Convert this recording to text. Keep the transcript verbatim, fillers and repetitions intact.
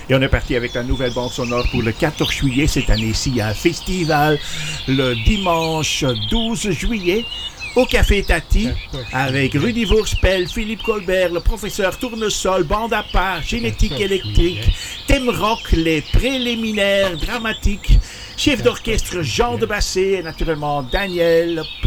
Et on est parti avec la nouvelle bande sonore pour le quatorze juillet. Cette année-ci, il y a un festival le dimanche douze juillet au Café Tati avec Rudy Voorspel, Philippe Colbert, le professeur Tournesol, bande à part, génétique électrique, thème rock, les préliminaires dramatiques, chef d'orchestre Jean de Bassé et naturellement Daniel